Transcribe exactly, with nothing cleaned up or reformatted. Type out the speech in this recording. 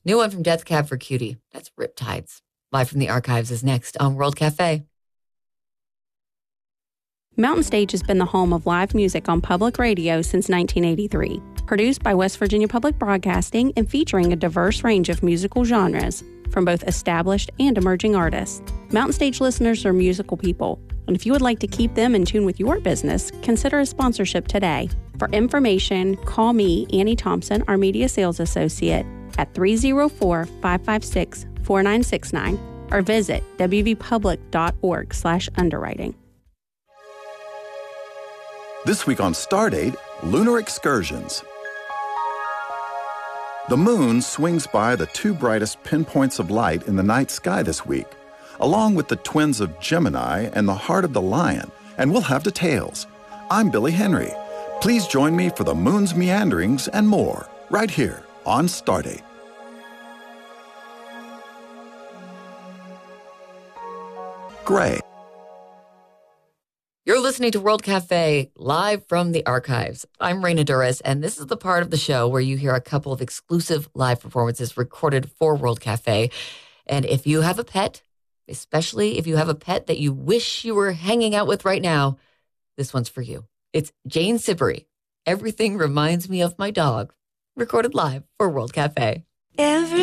New one from Death Cab for Cutie. That's Riptides. Live from the Archives is next on World Cafe. Mountain Stage has been the home of live music on public radio since nineteen eighty-three. Produced by West Virginia Public Broadcasting and featuring a diverse range of musical genres from both established and emerging artists. Mountain Stage listeners are musical people, and if you would like to keep them in tune with your business, consider a sponsorship today. For information, call me, Annie Thompson, our media sales associate, at three oh four, five five six, four nine six nine or visit w v public dot org slash underwriting. This week on Stardate, lunar excursions. The moon swings by the two brightest pinpoints of light in the night sky this week, along with the twins of Gemini and the heart of the lion, and we'll have details. I'm Billy Henry. Please join me for the moon's meanderings and more, right here on Stardate. Gray. You're listening to World Cafe, live from the Archives. I'm Raina Durres, and this is the part of the show where you hear a couple of exclusive live performances recorded for World Cafe. And if you have a pet, especially if you have a pet that you wish you were hanging out with right now, this one's for you. It's Jane Siberry. Everything Reminds Me of My Dog, recorded live for World Cafe. Every